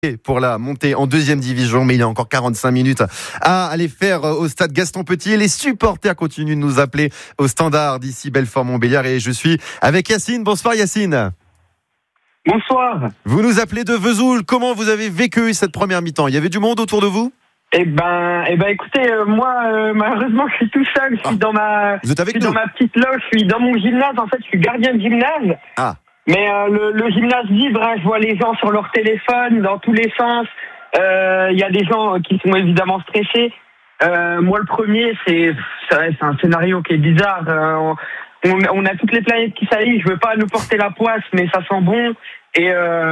pour la montée en deuxième division, mais il y a encore 45 minutes à aller faire au stade Gaston Petit. Et les supporters continuent de nous appeler au standard d'ici Belfort-Montbéliard et je suis avec Yacine. Bonsoir Yacine. Bonsoir. Vous nous appelez de Vesoul. Comment vous avez vécu cette première mi-temps ? Il y avait du monde autour de vous ? Eh ben, écoutez, moi, malheureusement, je suis tout seul. Je suis dans ma petite loge. Je suis dans mon gymnase. En fait, je suis gardien de gymnase. Ah. Mais le gymnase vibre. Je vois les gens sur leur téléphone dans tous les sens. Il y a des gens qui sont évidemment stressés. Moi, le premier, c'est un scénario qui est bizarre. On a toutes les planètes qui s'allignent. Je veux pas nous porter la poisse, mais ça sent bon. Et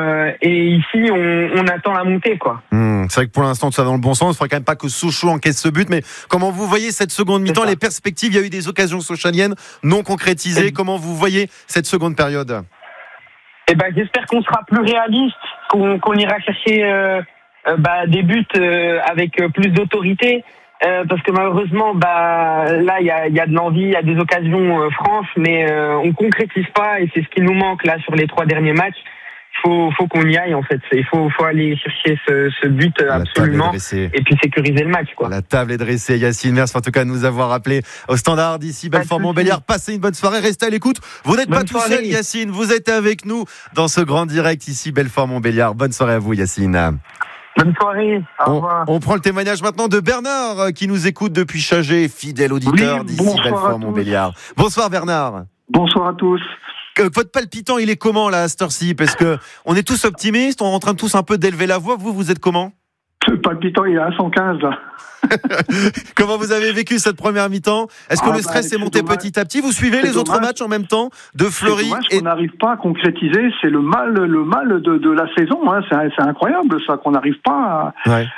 ici, on attend la montée, quoi. C'est vrai que pour l'instant, tout ça va dans le bon sens. Il ne faudrait quand même pas que Sochaux encaisse ce but. Mais comment vous voyez cette seconde mi-temps ? Les perspectives, il y a eu des occasions sochaliennes non concrétisées. Comment vous voyez cette seconde période ? Eh ben, j'espère qu'on sera plus réaliste, qu'on ira chercher des buts avec plus d'autorité. Parce que malheureusement, là, il y a de l'envie, il y a des occasions franches, mais on concrétise pas, et c'est ce qui nous manque là sur les 3 derniers matchs. Faut qu'on y aille en fait. Il faut aller chercher ce but absolument, et puis sécuriser le match, quoi. La table est dressée, Yacine. Merci en tout cas de nous avoir appelés au standard d'ici Belfort-Montbéliard. Passez une bonne soirée, restez à l'écoute. Vous n'êtes pas tout seul, Yacine. Vous êtes avec nous dans ce grand direct ici Belfort-Montbéliard. Bonne soirée à vous, Yacine. Bonne soirée, au revoir. On prend le témoignage maintenant de Bernard qui nous écoute depuis Chagé, fidèle auditeur d'ici Belfort-Montbéliard. Bonsoir Bernard. Bonsoir à tous. Votre palpitant, il est comment là à cette heure-ci ? Parce que on est tous optimistes, on est en train de tous un peu d'élever la voix. Vous êtes comment ? Le palpitant, il est à 115 là. Comment vous avez vécu cette première mi-temps ? Est-ce que le stress est monté petit à petit ? Vous suivez les autres matchs en même temps de Fleury on n'arrive pas à concrétiser. C'est le mal de la saison. Hein. C'est incroyable ça, qu'on n'arrive pas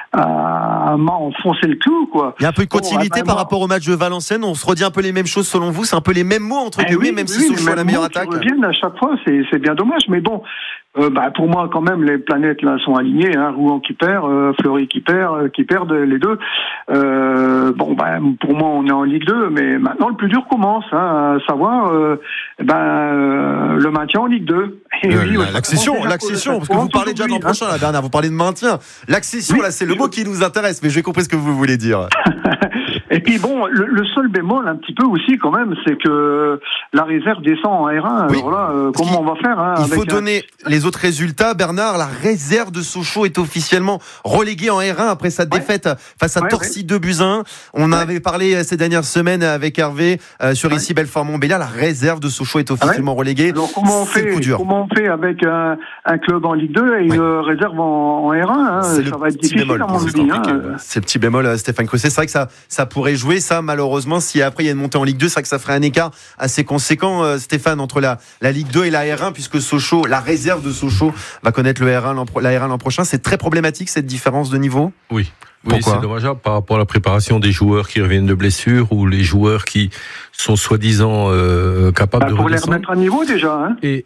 à enfoncer le clou, quoi. Il y a un peu de continuité par rapport au match de Valenciennes. On se redit un peu les mêmes choses selon vous. C'est un peu les mêmes mots entre guillemets, même si Sochaux a la meilleure attaque. Ils reviennent à chaque fois. C'est bien dommage, mais bon. Pour moi, quand même, les planètes là sont alignées. Hein. Rouen qui perd, Fleury qui perdent les deux. Pour moi, on est en Ligue 2, mais maintenant le plus dur commence, à savoir le maintien en Ligue 2. L'accession, parce que vous parlez déjà de l'an prochain, là, Bernard. Vous parlez de maintien. L'accession, là, c'est le mot qui nous intéresse, mais j'ai compris ce que vous voulez dire. Et puis bon, le seul bémol un petit peu aussi quand même, c'est que la réserve descend en R1. Oui, alors là, comment on va faire il faut donner les autres résultats. Bernard, la réserve de Sochaux est officiellement reléguée en R1 après sa défaite face à Torcy 2-1. On avait parlé ces dernières semaines avec Hervé sur ici Belfort-Montbéliard. La réserve de Sochaux est officiellement reléguée. Alors comment on fait avec un club en Ligue 2 et une réserve en R1 Ça va être difficile à mon avis. C'est le petit bémol, Stéphane Crusset. C'est vrai que ça pourrait jouer, ça, malheureusement, si après il y a une montée en Ligue 2, c'est vrai que ça ferait un écart assez conséquent, Stéphane, entre la Ligue 2 et la R1, puisque Sochaux, la réserve de Sochaux va connaître la R1 l'an prochain. C'est très problématique, cette différence de niveau ? Oui. Pourquoi ? C'est dommageable par rapport à la préparation des joueurs qui reviennent de blessures ou les joueurs qui sont soi-disant capables de redescendre. Pour les remettre à niveau déjà.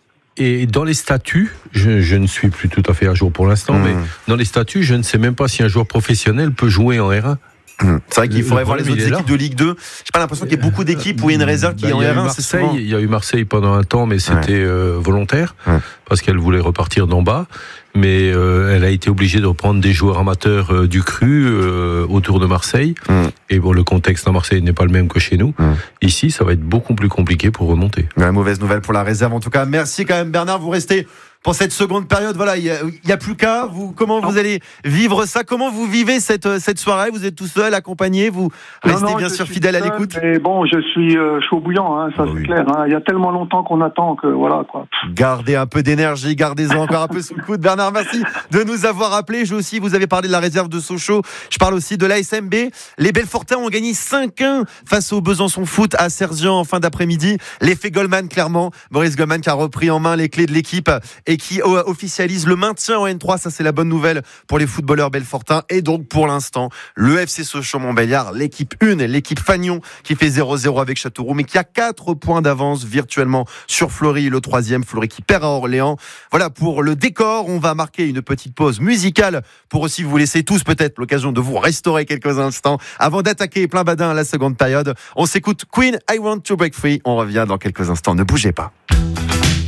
Et dans les statuts, je ne suis plus tout à fait à jour pour l'instant, mais dans les statuts, je ne sais même pas si un joueur professionnel peut jouer en R1. C'est vrai qu'il faudrait voir les autres équipes de Ligue 2. J'ai pas l'impression qu'il y ait beaucoup d'équipes où il y a une réserve qui est en R1. Il y a eu Marseille pendant un temps, mais c'était volontaire, parce qu'elle voulait repartir d'en bas. Mais elle a été obligée de reprendre des joueurs amateurs du cru autour de Marseille. Et bon, le contexte à Marseille n'est pas le même que chez nous. Ici, ça va être beaucoup plus compliqué pour remonter. Mauvaise nouvelle pour la réserve. En tout cas, merci quand même Bernard. Vous restez pour cette seconde période. Voilà, il y a plus qu'à. Comment vous allez vivre ça ? Comment vous vivez cette soirée ? Vous êtes tout seul, accompagné ? Vous restez bien sûr fidèle à l'écoute ? Mais bon, je suis chaud bouillant, ça c'est clair. Il y a tellement longtemps qu'on attend que voilà quoi. Gardez un peu d'énergie, gardez-en encore un peu sous le coude. Bernard, merci de nous avoir appelés. Vous avez parlé de la réserve de Sochaux. Je parle aussi de l'ASMB. Les Belfortins ont gagné 5-1 face au Besançon Foot à Serzian en fin d'après-midi. L'effet Goldman, clairement. Boris Goldman qui a repris en main les clés de l'équipe et qui officialise le maintien en N3. Ça, c'est la bonne nouvelle pour les footballeurs belfortins. Et donc, pour l'instant, le FC Sochaux-Montbéliard, l'équipe 1, l'équipe Fagnon, qui fait 0-0 avec Châteauroux, mais qui a 4 points d'avance virtuellement sur Fleury, le 3e. Fleury qui perd à Orléans. Voilà pour le décor. On va marquer une petite pause musicale pour aussi vous laisser tous peut-être l'occasion de vous restaurer quelques instants avant d'attaquer plein badin à la seconde période. On s'écoute Queen, I Want to Break Free. On revient dans quelques instants. Ne bougez pas.